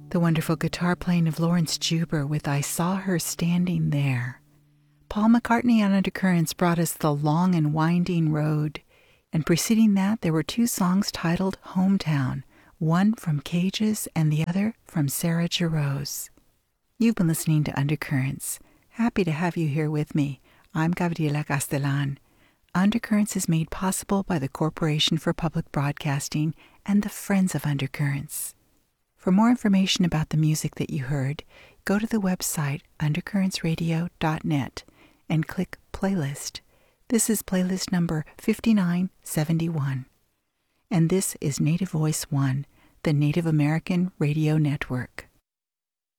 The wonderful guitar playing of Lawrence Juber with I Saw Her Standing There. Paul McCartney on Undercurrents brought us The Long and Winding Road, and preceding that there were two songs titled Hometown, one from Cages and the other from Sarah Jarosz. You've been listening to Undercurrents. Happy to have you here with me. I'm Gabriela Castellan. Undercurrents is made possible by the Corporation for Public Broadcasting and the Friends of Undercurrents. For more information about the music that you heard, go to the website undercurrentsradio.net and click Playlist. This is playlist number 5971. And this is Native Voice One, the Native American Radio Network.